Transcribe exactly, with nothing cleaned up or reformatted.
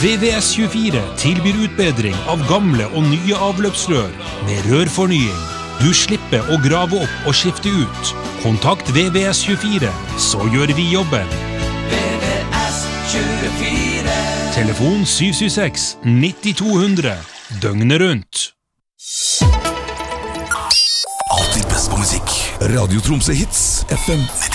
V V S tjuefire tilbyr utbedring av gamle og nye avløpsrør med rørfornying. Du slipper å grave opp og skifte ut. Kontakt V V S tjuefire, så gjør vi jobben. V V S tjuefire. Telefon syv syv seks nitti to hundre, døgnet rundt. Alltid best på musikk. Radio Tromsø Hits, F M